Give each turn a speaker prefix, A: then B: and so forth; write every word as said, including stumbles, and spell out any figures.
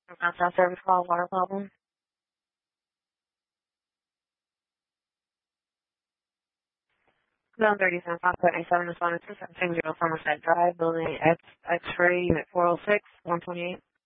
A: Downtown service call, water problem. Zone thirty-seven, five point eight seven, responded to seven zero Somerset Drive, building X, X-ray, unit four oh six, one twenty-eight.